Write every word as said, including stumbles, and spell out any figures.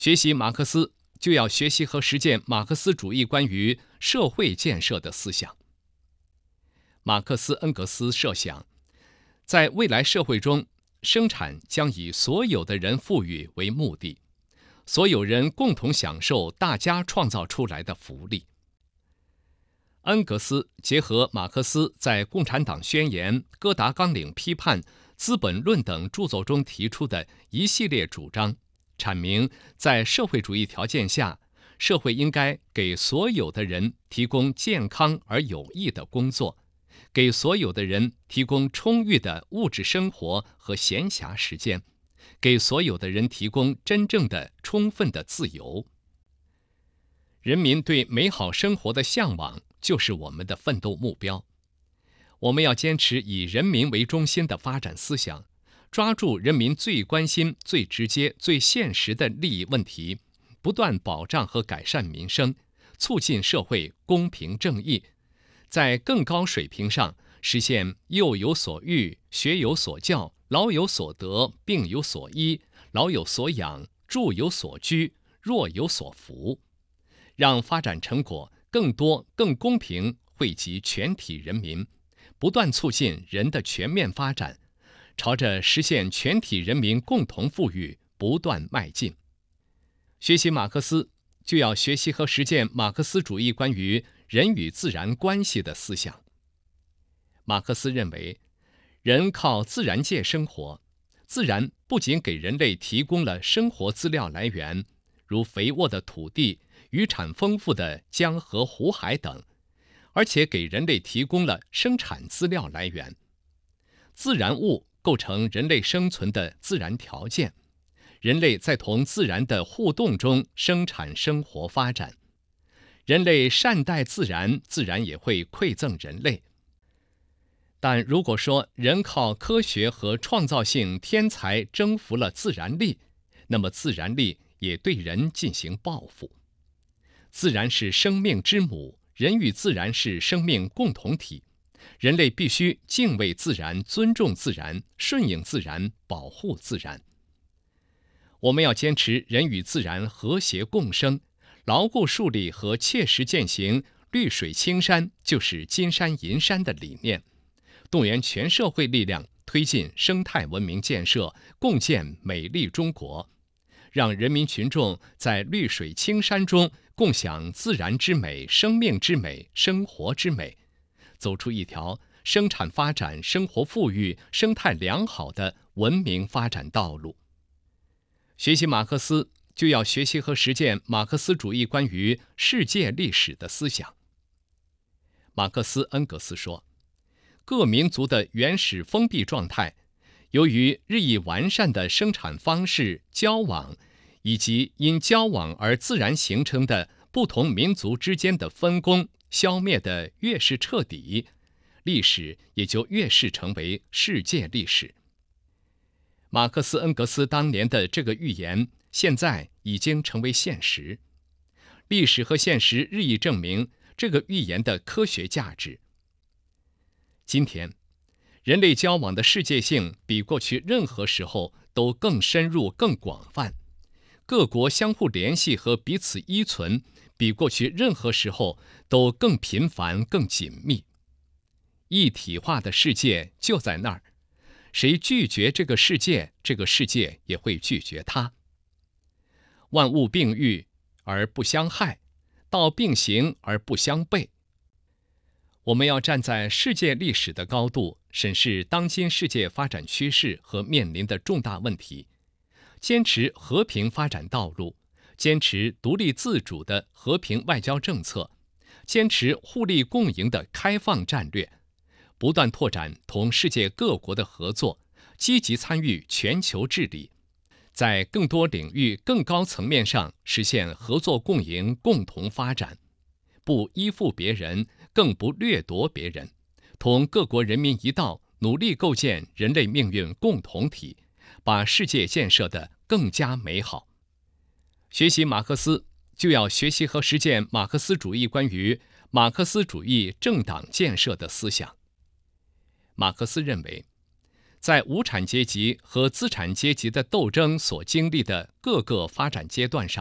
学习马克思，就要学习和实践马克思主义关于社会建设的思想。马克思恩格斯设想，在未来社会中，生产将以所有的人富裕为目的，所有人共同享受大家创造出来的福利。恩格斯结合马克思在《共产党宣言》《哥达纲领批判》《资本论》等著作中提出的一系列主张，阐明在社会主义条件下，社会应该给所有的人提供健康而有益的工作，给所有的人提供充裕的物质生活和闲暇时间，给所有的人提供真正的充分的自由。人民对美好生活的向往就是我们的奋斗目标。我们要坚持以人民为中心的发展思想，抓住人民最关心、最直接、最现实的利益问题，不断保障和改善民生，促进社会公平正义，在更高水平上实现幼有所育、学有所教、老有所得、病有所医、老有所养、住有所居、弱有所扶，让发展成果更多、更公平惠及全体人民，不断促进人的全面发展，朝着实现全体人民共同富裕不断迈进。学习马克思，就要学习和实践马克思主义关于人与自然关系的思想。马克思认为，人靠自然界生活，自然不仅给人类提供了生活资料来源，如肥沃的土地、渔产丰富的江河湖海等，而且给人类提供了生产资料来源。自然物构成人类生存的自然条件，人类在同自然的互动中生产生活发展。人类善待自然，自然也会馈赠人类。但如果说人靠科学和创造性天才征服了自然力，那么自然力也对人进行报复。自然是生命之母，人与自然是生命共同体，人类必须敬畏自然、尊重自然、顺应自然、保护自然。我们要坚持人与自然和谐共生，牢固树立和切实践行绿水青山就是金山银山的理念，动员全社会力量推进生态文明建设，共建美丽中国，让人民群众在绿水青山中共享自然之美、生命之美、生活之美，走出一条生产发展、生活富裕、生态良好的文明发展道路。学习马克思，就要学习和实践马克思主义关于世界历史的思想。马克思恩格斯说，各民族的原始封闭状态，由于日益完善的生产方式、交往，以及因交往而自然形成的不同民族之间的分工，消灭得越是彻底，历史也就越是成为世界历史。马克思恩格斯当年的这个预言，现在已经成为现实。历史和现实日益证明这个预言的科学价值。今天，人类交往的世界性比过去任何时候都更深入、更广泛。各国相互联系和彼此依存，比过去任何时候都更频繁、更紧密。一体化的世界就在那儿，谁拒绝这个世界，这个世界也会拒绝他。万物并育而不相害，道并行而不相悖。我们要站在世界历史的高度，审视当今世界发展趋势和面临的重大问题，坚持和平发展道路，坚持独立自主的和平外交政策，坚持互利共赢的开放战略，不断拓展同世界各国的合作，积极参与全球治理，在更多领域、更高层面上实现合作共赢、共同发展，不依附别人，更不掠夺别人，同各国人民一道，努力构建人类命运共同体，把世界建设得更加美好。学习马克思，就要学习和实践马克思主义关于马克思主义政党建设的思想。马克思认为， 在无产阶级和资产阶级的斗争所经历的各个发展阶段上，